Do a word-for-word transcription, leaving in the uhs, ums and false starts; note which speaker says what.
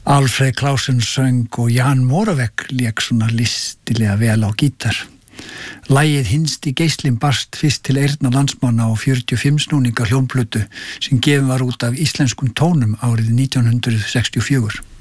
Speaker 1: Alfred Klausen söng og Jan Moravec lék svona listilega vel á gítar. Lagið Hinsti geislinn barst fyrst til eyrna landsmanna á fjörutíu og fimm snúninga hljómplötu sem gefin var út af íslenskum tónum árið nítján hundrað sextíu og fjögur.